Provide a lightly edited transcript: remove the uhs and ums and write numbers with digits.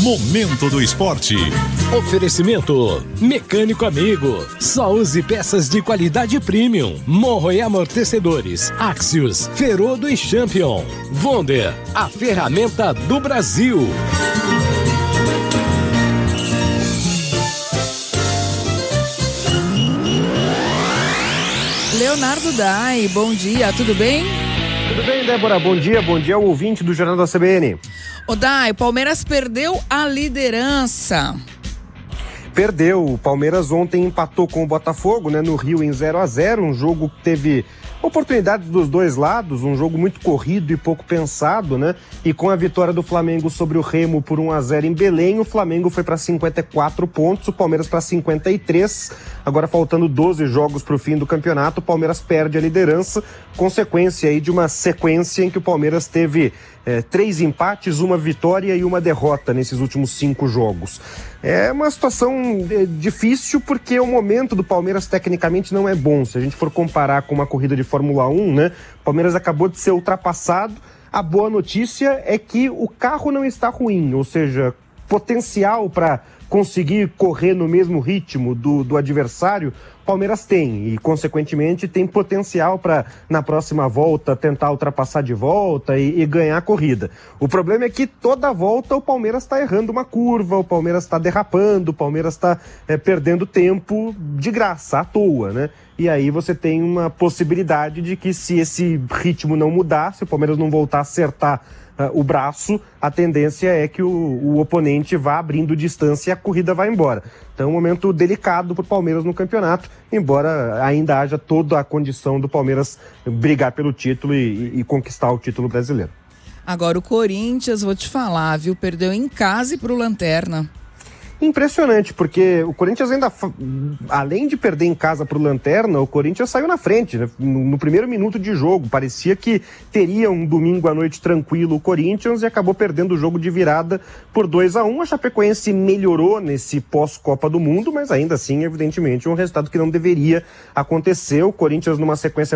Momento do Esporte. Oferecimento Mecânico Amigo. Só use peças de qualidade premium. Morro e amortecedores. Axios, Ferodo e Champion. Wonder, a ferramenta do Brasil. Leonardo Dai, bom dia, tudo bem? Tudo bem, Débora? Bom dia ao ouvinte do Jornal da CBN. Ô Dai, o Palmeiras perdeu a liderança. Perdeu, o Palmeiras ontem empatou com o Botafogo, no Rio em 0-0, um jogo que teve oportunidades dos dois lados, um jogo muito corrido e pouco pensado, E com a vitória do Flamengo sobre o Remo por 1-0 em Belém, o Flamengo foi para 54 pontos, o Palmeiras para 53. Agora faltando 12 jogos para o fim do campeonato, o Palmeiras perde a liderança, consequência aí de uma sequência em que o Palmeiras teve 3 empates, uma vitória e uma derrota nesses últimos 5 jogos. É uma situação difícil porque o momento do Palmeiras tecnicamente não é bom. Se a gente for comparar com uma corrida de Fórmula 1, o Palmeiras acabou de ser ultrapassado. A boa notícia é que o carro não está ruim, ou seja, potencial para conseguir correr no mesmo ritmo do adversário, o Palmeiras tem e, consequentemente, tem potencial para, na próxima volta, tentar ultrapassar de volta e ganhar a corrida. O problema é que toda volta o Palmeiras está errando uma curva, o Palmeiras está derrapando, o Palmeiras está perdendo tempo de graça, à toa, E aí você tem uma possibilidade de que, se esse ritmo não mudar, se o Palmeiras não voltar a acertar o braço, a tendência é que o oponente vá abrindo distância e a corrida vai embora. Então, um momento delicado para o Palmeiras no campeonato, embora ainda haja toda a condição do Palmeiras brigar pelo título e conquistar o título brasileiro. Agora o Corinthians, vou te falar, viu? Perdeu em casa e pro Lanterna. Impressionante, porque o Corinthians ainda, além de perder em casa pro Lanterna, o Corinthians saiu na frente, no primeiro minuto de jogo. Parecia que teria um domingo à noite tranquilo o Corinthians e acabou perdendo o jogo de virada por 2-1. A Chapecoense melhorou nesse pós-Copa do Mundo, mas ainda assim, evidentemente, um resultado que não deveria acontecer. O Corinthians numa sequência